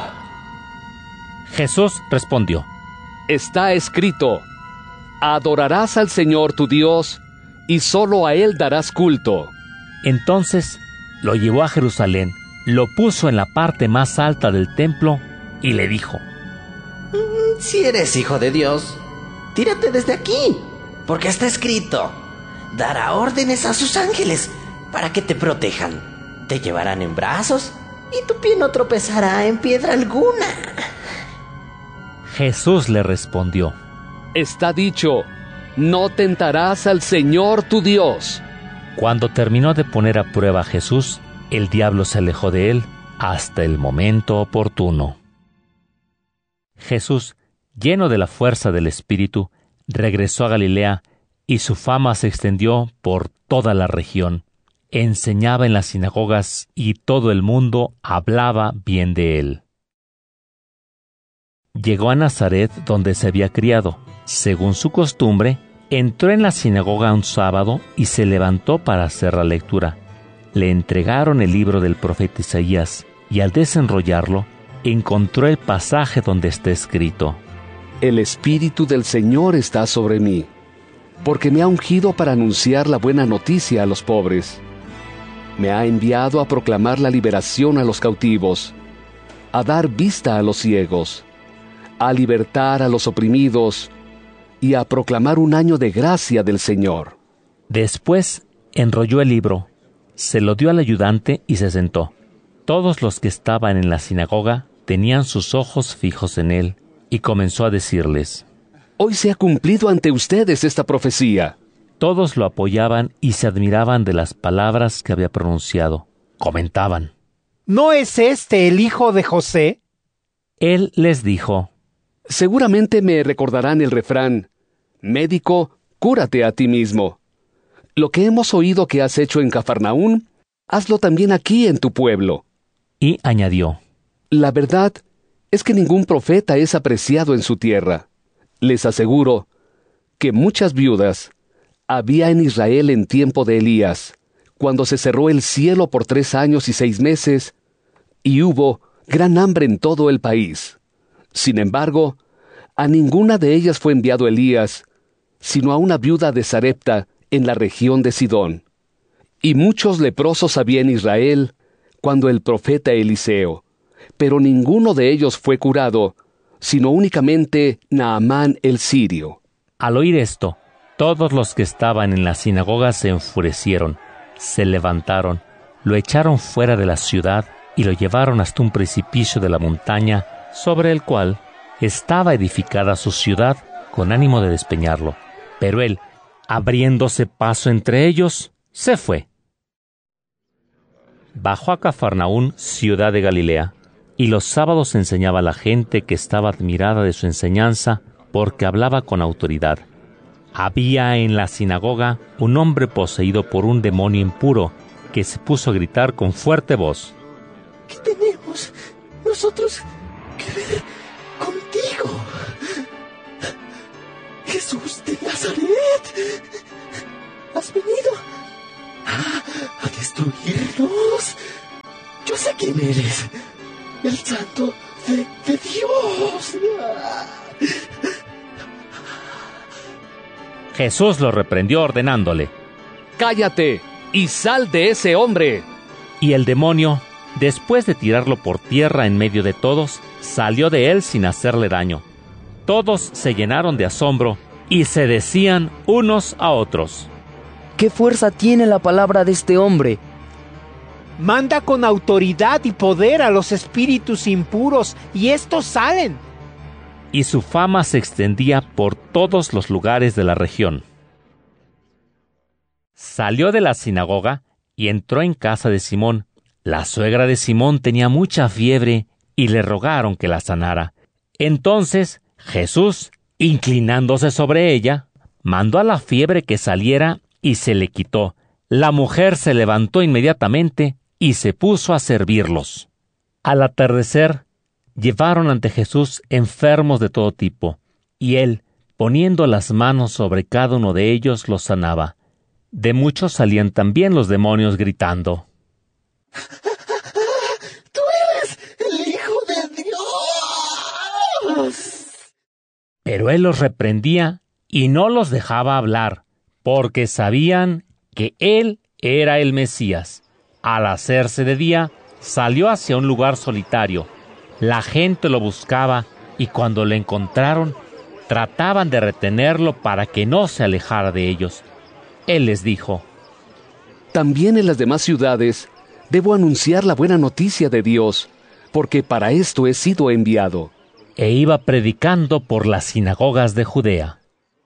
Jesús respondió: Está escrito, adorarás al Señor tu Dios, y solo a Él darás culto. Entonces lo llevó a Jerusalén, lo puso en la parte más alta del templo y le dijo: Si eres hijo de Dios, tírate desde aquí, porque está escrito, dará órdenes a sus ángeles para que te protejan. Te llevarán en brazos y tu pie no tropezará en piedra alguna. Jesús le respondió: Está dicho, no tentarás al Señor tu Dios. Cuando terminó de poner a prueba a Jesús, el diablo se alejó de él hasta el momento oportuno. Jesús, lleno de la fuerza del Espíritu, regresó a Galilea y su fama se extendió por toda la región. Enseñaba en las sinagogas y todo el mundo hablaba bien de él. Llegó a Nazaret, donde se había criado. Según su costumbre, entró en la sinagoga un sábado y se levantó para hacer la lectura. Le entregaron el libro del profeta Isaías y al desenrollarlo, encontró el pasaje donde está escrito: El Espíritu del Señor está sobre mí, porque me ha ungido para anunciar la buena noticia a los pobres. Me ha enviado a proclamar la liberación a los cautivos, a dar vista a los ciegos, a libertar a los oprimidos y a proclamar un año de gracia del Señor. Después enrolló el libro, se lo dio al ayudante y se sentó. Todos los que estaban en la sinagoga tenían sus ojos fijos en él, y comenzó a decirles: Hoy se ha cumplido ante ustedes esta profecía. Todos lo apoyaban y se admiraban de las palabras que había pronunciado. Comentaban: ¿No es este el hijo de José? Él les dijo: Seguramente me recordarán el refrán: Médico, cúrate a ti mismo. Lo que hemos oído que has hecho en Cafarnaún, hazlo también aquí en tu pueblo. Y añadió: La verdad es que ningún profeta es apreciado en su tierra. Les aseguro que muchas viudas había en Israel en tiempo de Elías, cuando se cerró el cielo por 3 años y 6 meses, y hubo gran hambre en todo el país. Sin embargo, a ninguna de ellas fue enviado Elías, sino a una viuda de Sarepta en la región de Sidón. Y muchos leprosos había en Israel cuando el profeta Eliseo, pero ninguno de ellos fue curado, sino únicamente Naamán el sirio. Al oír esto, todos los que estaban en la sinagoga se enfurecieron, se levantaron, lo echaron fuera de la ciudad y lo llevaron hasta un precipicio de la montaña sobre el cual estaba edificada su ciudad con ánimo de despeñarlo. Pero él, abriéndose paso entre ellos, se fue. Bajó a Cafarnaún, ciudad de Galilea, y los sábados enseñaba a la gente que estaba admirada de su enseñanza porque hablaba con autoridad. Había en la sinagoga un hombre poseído por un demonio impuro que se puso a gritar con fuerte voz: ¿Qué tenemos nosotros que ver contigo, Jesús de Nazaret, has venido a destruirnos. Yo sé quién eres, el Santo de Dios. Jesús lo reprendió ordenándole: ¡Cállate y sal de ese hombre! Y el demonio, después de tirarlo por tierra en medio de todos, salió de él sin hacerle daño. Todos se llenaron de asombro y se decían unos a otros: ¿Qué fuerza tiene la palabra de este hombre? Manda con autoridad y poder a los espíritus impuros, y estos salen. Y su fama se extendía por todos los lugares de la región. Salió de la sinagoga y entró en casa de Simón. La suegra de Simón tenía mucha fiebre y le rogaron que la sanara. Entonces Jesús, inclinándose sobre ella, mandó a la fiebre que saliera y se le quitó. La mujer se levantó inmediatamente y se puso a servirlos. Al atardecer, llevaron ante Jesús enfermos de todo tipo, y él, poniendo las manos sobre cada uno de ellos, los sanaba. De muchos salían también los demonios gritando: ¡Tú eres el Hijo de Dios! Pero él los reprendía y no los dejaba hablar, porque sabían que él era el Mesías. Al hacerse de día, salió hacia un lugar solitario. La gente lo buscaba y cuando lo encontraron, trataban de retenerlo para que no se alejara de ellos. Él les dijo: También en las demás ciudades debo anunciar la buena noticia de Dios, porque para esto he sido enviado. E iba predicando por las sinagogas de Judea.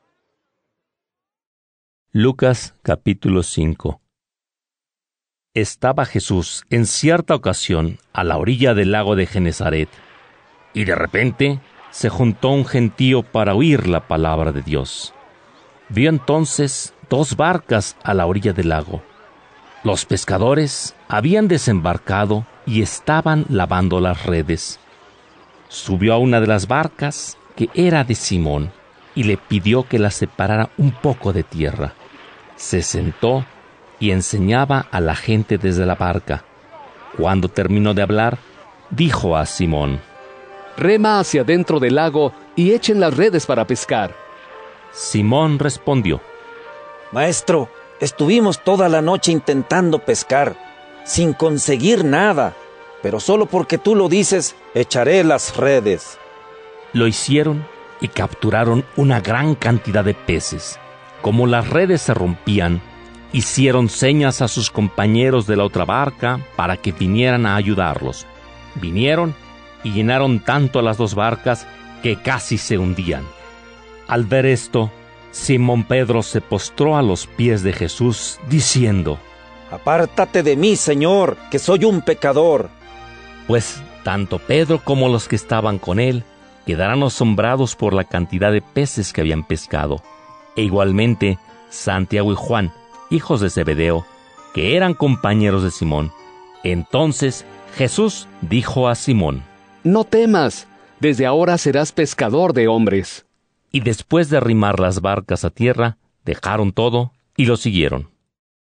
Lucas capítulo 5. Estaba Jesús en cierta ocasión a la orilla del lago de Genesaret, y de repente se juntó un gentío para oír la palabra de Dios. Vio entonces 2 barcas a la orilla del lago. Los pescadores habían desembarcado y estaban lavando las redes. Subió a una de las barcas, que era de Simón, y le pidió que la separara un poco de tierra. Se sentó y enseñaba a la gente desde la barca. Cuando terminó de hablar, dijo a Simón: Rema hacia dentro del lago y echen las redes para pescar. Simón respondió: Maestro, estuvimos toda la noche intentando pescar, sin conseguir nada, pero solo porque tú lo dices, echaré las redes. Lo hicieron y capturaron una gran cantidad de peces. Como las redes se rompían, hicieron señas a sus compañeros de la otra barca para que vinieran a ayudarlos. Vinieron y llenaron tanto las 2 barcas que casi se hundían. Al ver esto, Simón Pedro se postró a los pies de Jesús, diciendo: Apártate de mí, Señor, que soy un pecador. Pues tanto Pedro como los que estaban con él quedaron asombrados por la cantidad de peces que habían pescado. E igualmente Santiago y Juan, hijos de Zebedeo, que eran compañeros de Simón. Entonces Jesús dijo a Simón: No temas, desde ahora serás pescador de hombres. Y después de arrimar las barcas a tierra, dejaron todo y lo siguieron.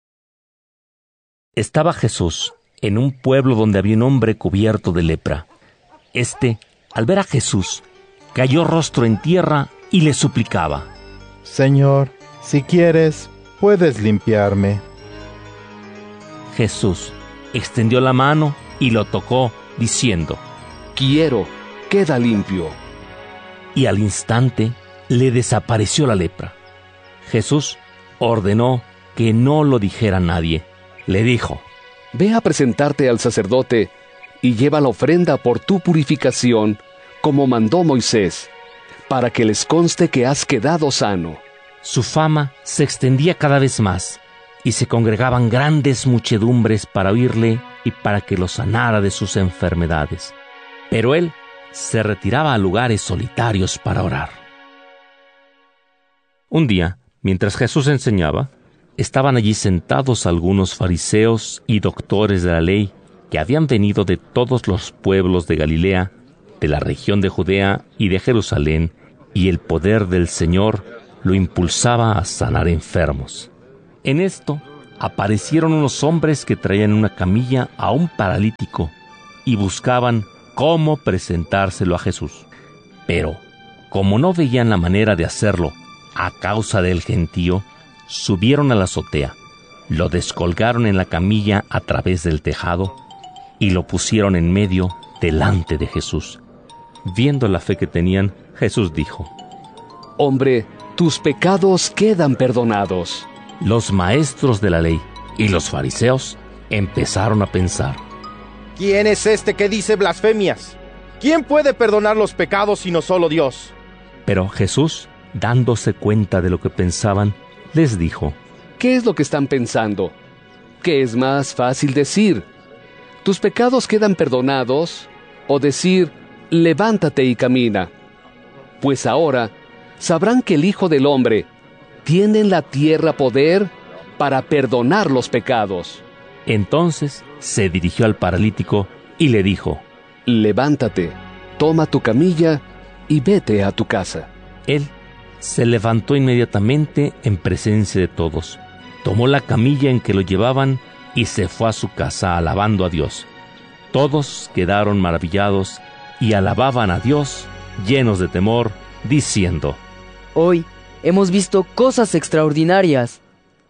Estaba Jesús en un pueblo donde había un hombre cubierto de lepra. Este, al ver a Jesús, cayó rostro en tierra y le suplicaba: Señor, si quieres, puedes limpiarme. Jesús extendió la mano y lo tocó, diciendo: Quiero, queda limpio. Y al instante le desapareció la lepra. Jesús ordenó que no lo dijera a nadie. Le dijo: Ve a presentarte al sacerdote y lleva la ofrenda por tu purificación, como mandó Moisés, para que les conste que has quedado sano. Su fama se extendía cada vez más, y se congregaban grandes muchedumbres para oírle y para que lo sanara de sus enfermedades. Pero él se retiraba a lugares solitarios para orar. Un día, mientras Jesús enseñaba, estaban allí sentados algunos fariseos y doctores de la ley que habían venido de todos los pueblos de Galilea, de la región de Judea y de Jerusalén, y el poder del Señor lo impulsaba a sanar enfermos. En esto aparecieron unos hombres que traían en una camilla a un paralítico y buscaban cómo presentárselo a Jesús. Pero, como no veían la manera de hacerlo a causa del gentío, subieron a la azotea, lo descolgaron en la camilla a través del tejado y lo pusieron en medio delante de Jesús. Viendo la fe que tenían, Jesús dijo: Hombre, tus pecados quedan perdonados. Los maestros de la ley y los fariseos empezaron a pensar: ¿quién es este que dice blasfemias? ¿Quién puede perdonar los pecados sino solo Dios? Pero Jesús, dándose cuenta de lo que pensaban, les dijo: ¿Qué es lo que están pensando? ¿Qué es más fácil decir? ¿Tus pecados quedan perdonados? O decir: levántate y camina. Pues ahora sabrán que el Hijo del Hombre tiene en la tierra poder para perdonar los pecados. Entonces se dirigió al paralítico y le dijo: levántate, toma tu camilla y vete a tu casa. Él se levantó inmediatamente en presencia de todos, tomó la camilla en que lo llevaban y se fue a su casa alabando a Dios. Todos quedaron maravillados y alababan a Dios, llenos de temor, diciendo: Hoy hemos visto cosas extraordinarias.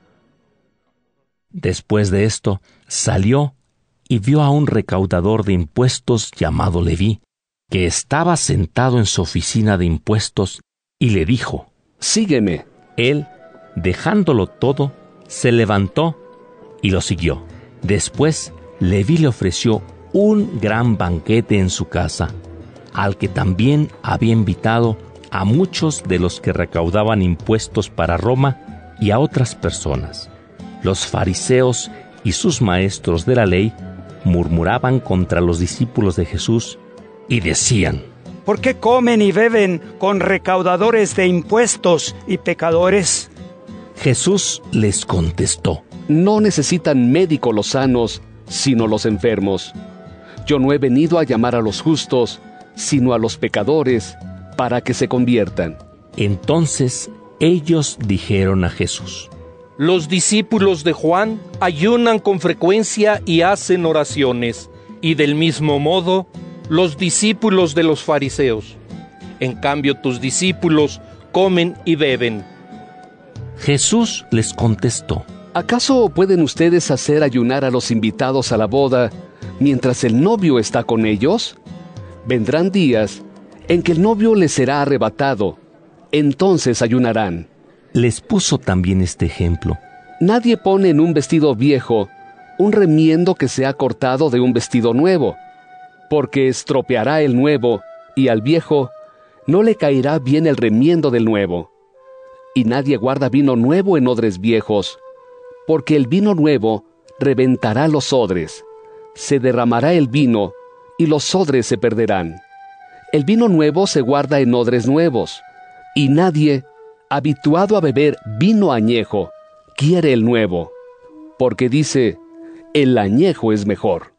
Después de esto, salió y vio a un recaudador de impuestos llamado Leví, que estaba sentado en su oficina de impuestos, y le dijo: sígueme. Él, dejándolo todo, se levantó y lo siguió. Después, Leví le ofreció un gran banquete en su casa, al que también había invitado a muchos de los que recaudaban impuestos para Roma y a otras personas. Los fariseos y sus maestros de la ley murmuraban contra los discípulos de Jesús y decían: ¿por qué comen y beben con recaudadores de impuestos y pecadores? Jesús les contestó: no necesitan médico los sanos, sino los enfermos. Yo no he venido a llamar a los justos, sino a los pecadores, para que se conviertan. Entonces ellos dijeron a Jesús: los discípulos de Juan ayunan con frecuencia y hacen oraciones, y del mismo modo los discípulos de los fariseos. En cambio, tus discípulos comen y beben. Jesús les contestó: ¿acaso pueden ustedes hacer ayunar a los invitados a la boda mientras el novio está con ellos? Vendrán días en que el novio les será arrebatado, entonces ayunarán. Les puso también este ejemplo: nadie pone en un vestido viejo un remiendo que se ha cortado de un vestido nuevo, porque estropeará el nuevo, y al viejo no le caerá bien el remiendo del nuevo. Y nadie guarda vino nuevo en odres viejos, porque el vino nuevo reventará los odres, se derramará el vino, y los odres se perderán. El vino nuevo se guarda en odres nuevos, y nadie, habituado a beber vino añejo, quiere el nuevo, porque dice: el añejo es mejor.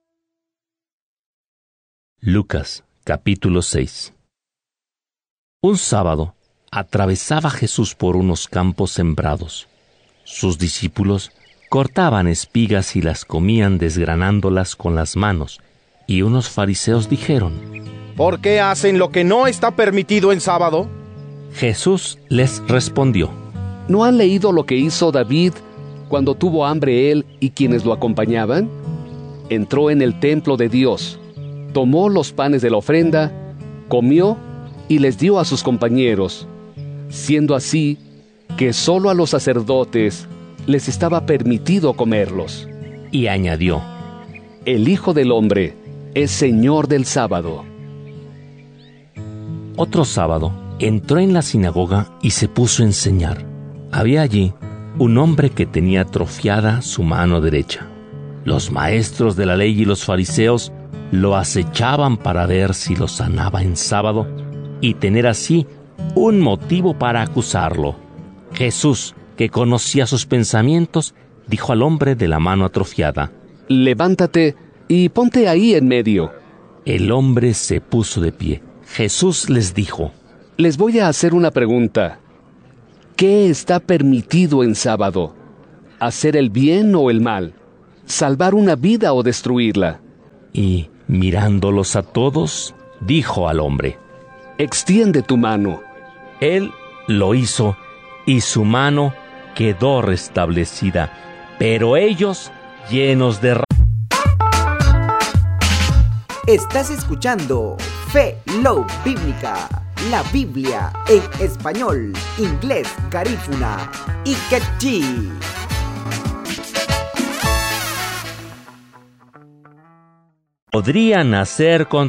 Lucas, capítulo 6. Un sábado, atravesaba Jesús por unos campos sembrados. Sus discípulos cortaban espigas y las comían desgranándolas con las manos, y unos fariseos dijeron: ¿por qué hacen lo que no está permitido en sábado? Jesús les respondió: ¿no han leído lo que hizo David cuando tuvo hambre él y quienes lo acompañaban? Entró en el templo de Dios, tomó los panes de la ofrenda, comió y les dio a sus compañeros, siendo así que solo a los sacerdotes les estaba permitido comerlos. Y añadió: el Hijo del Hombre es Señor del sábado. Otro sábado entró en la sinagoga y se puso a enseñar. Había allí un hombre que tenía atrofiada su mano derecha. Los maestros de la ley y los fariseos lo acechaban para ver si lo sanaba en sábado y tener así un motivo para acusarlo. Jesús, que conocía sus pensamientos, dijo al hombre de la mano atrofiada: levántate y ponte ahí en medio. El hombre se puso de pie. Jesús les dijo: les voy a hacer una pregunta. ¿Qué está permitido en sábado? ¿Hacer el bien o el mal? ¿Salvar una vida o destruirla? Y, mirándolos a todos, dijo al hombre: extiende tu mano. Él lo hizo, y su mano quedó restablecida. Pero ellos, llenos de Estás escuchando Fe Love Bíblica, la Biblia en español, inglés, garífuna y quechí. podrían hacer con